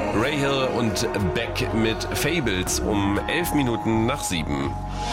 Ray Hill und Beck mit Fables um 11 Minuten nach 7.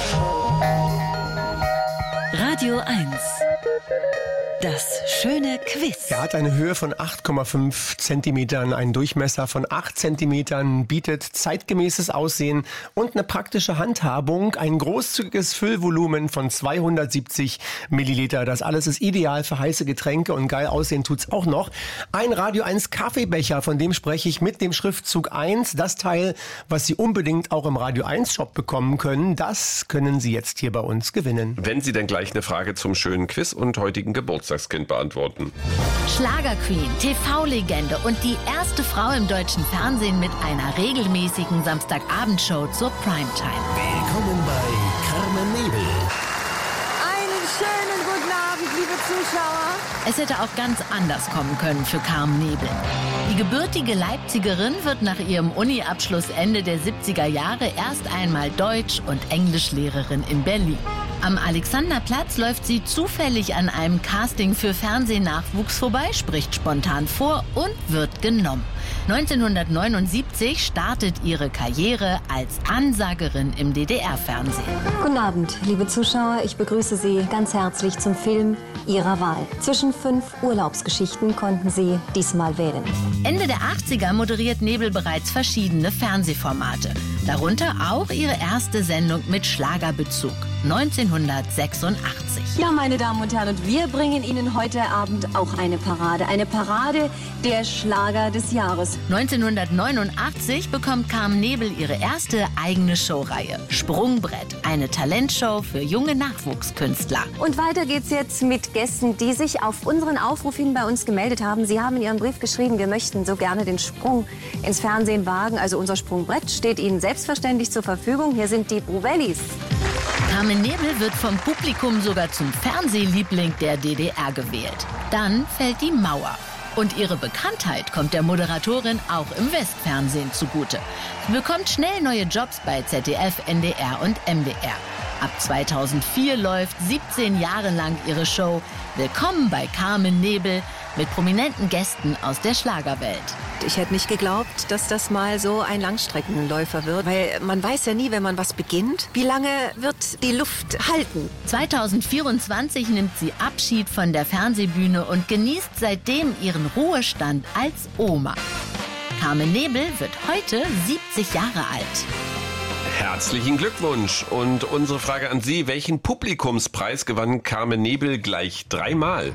Radio 1. Das schöne Quiz. Er hat eine Höhe von 8,5 Zentimetern, einen Durchmesser von 8 Zentimetern, bietet zeitgemäßes Aussehen und eine praktische Handhabung, ein großzügiges Füllvolumen von 270 Milliliter. Das alles ist ideal für heiße Getränke und geil aussehen tut's auch noch. Ein Radio 1 Kaffeebecher, von dem spreche ich mit dem Schriftzug 1. Das Teil, was Sie unbedingt auch im Radio 1 Shop bekommen können, das können Sie jetzt hier bei uns gewinnen. Wenn Sie dann gleich eine Frage zum schönen Quiz und heutigen Geburtstagskind beantworten. Schlagerqueen, TV-Legende und die erste Frau im deutschen Fernsehen mit einer regelmäßigen Samstagabendshow zur Primetime. Willkommen bei Carmen Nebel. Einen schönen guten Abend, liebe Zuschauer. Es hätte auch ganz anders kommen können für Carmen Nebel. Die gebürtige Leipzigerin wird nach ihrem Uni-Abschluss Ende der 70er Jahre erst einmal Deutsch- und Englischlehrerin in Berlin. Am Alexanderplatz läuft sie zufällig an einem Casting für Fernsehnachwuchs vorbei, spricht spontan vor und wird genommen. 1979 startet ihre Karriere als Ansagerin im DDR-Fernsehen. Guten Abend, liebe Zuschauer. Ich begrüße Sie ganz herzlich zum Film Ihrer Wahl. Zwischen 5 Urlaubsgeschichten konnten Sie diesmal wählen. Ende der 80er moderiert Nebel bereits verschiedene Fernsehformate. Darunter auch ihre erste Sendung mit Schlagerbezug, 1986. Ja, meine Damen und Herren, und wir bringen Ihnen heute Abend auch eine Parade. Eine Parade der Schlager des Jahres. 1989 bekommt Carmen Nebel ihre erste eigene Showreihe. Sprungbrett, eine Talentshow für junge Nachwuchskünstler. Und weiter geht's jetzt mit Gästen, die sich auf unseren Aufruf hin bei uns gemeldet haben. Sie haben in Ihrem Brief geschrieben, wir möchten so gerne den Sprung ins Fernsehen wagen. Also unser Sprungbrett steht Ihnen selbstverständlich zur Verfügung. Hier sind die Bruvellis. Carmen Nebel wird vom Publikum sogar zum Fernsehliebling der DDR gewählt. Dann fällt die Mauer. Und ihre Bekanntheit kommt der Moderatorin auch im Westfernsehen zugute. Sie bekommt schnell neue Jobs bei ZDF, NDR und MDR. Ab 2004 läuft 17 Jahre lang ihre Show Willkommen bei Carmen Nebel mit prominenten Gästen aus der Schlagerwelt. Ich hätte nicht geglaubt, dass das mal so ein Langstreckenläufer wird, weil man weiß ja nie, wenn man was beginnt, wie lange wird die Luft halten. 2024 nimmt sie Abschied von der Fernsehbühne und genießt seitdem ihren Ruhestand als Oma. Carmen Nebel wird heute 70 Jahre alt. Herzlichen Glückwunsch. Und unsere Frage an Sie, welchen Publikumspreis gewann Carmen Nebel gleich 3-mal?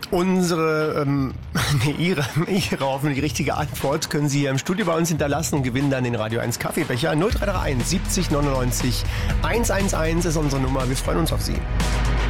Ihre hoffentlich richtige Antwort können Sie hier im Studio bei uns hinterlassen und gewinnen dann den Radio 1 Kaffeebecher. 0331 70 99 111 ist unsere Nummer. Wir freuen uns auf Sie.